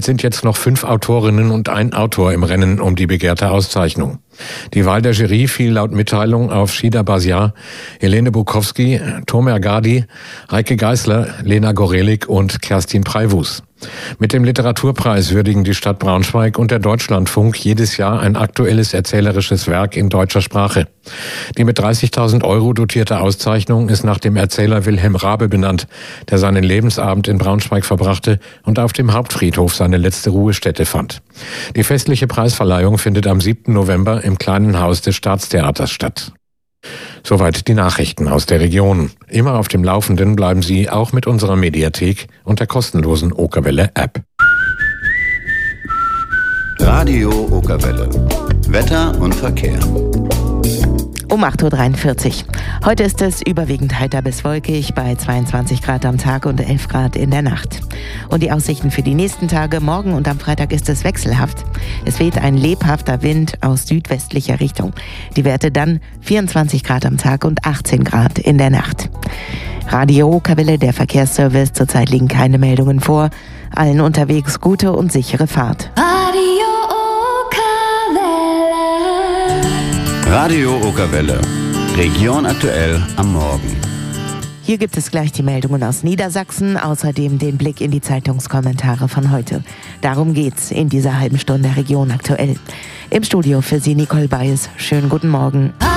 sind jetzt noch 5 Autorinnen und ein Autor im Rennen um die begehrte Auszeichnung. Die Wahl der Jury fiel laut Mitteilung auf Shida Basiar, Helene Bukowski, Tomer Gadi, Heike Geisler, Lena Gorelik und Kerstin Preivus. Mit dem Literaturpreis würdigen die Stadt Braunschweig und der Deutschlandfunk jedes Jahr ein aktuelles erzählerisches Werk in deutscher Sprache. Die mit 30.000 € dotierte Auszeichnung ist nach dem Erzähler Wilhelm Raabe benannt, der seinen Lebensabend in Braunschweig verbrachte und auf dem Hauptfriedhof seine letzte Ruhestätte fand. Die festliche Preisverleihung findet am 7. November im kleinen Haus des Staatstheaters statt. Soweit die Nachrichten aus der Region. Immer auf dem Laufenden bleiben Sie auch mit unserer Mediathek und der kostenlosen Okerwelle-App. Radio Okerwelle. Wetter und Verkehr. Um 8.43 Uhr. Heute ist es überwiegend heiter bis wolkig bei 22 Grad am Tag und 11 Grad in der Nacht. Und die Aussichten für die nächsten Tage, morgen und am Freitag ist es wechselhaft. Es weht ein lebhafter Wind aus südwestlicher Richtung. Die Werte dann 24 Grad am Tag und 18 Grad in der Nacht. Radio Okerwelle, der Verkehrsservice. Zurzeit liegen keine Meldungen vor. Allen unterwegs gute und sichere Fahrt. Radio Okerwelle. Region aktuell am Morgen. Hier gibt es gleich die Meldungen aus Niedersachsen, außerdem den Blick in die Zeitungskommentare von heute. Darum geht's in dieser halben Stunde Region aktuell. Im Studio für Sie Nicole Bayes. Schönen guten Morgen.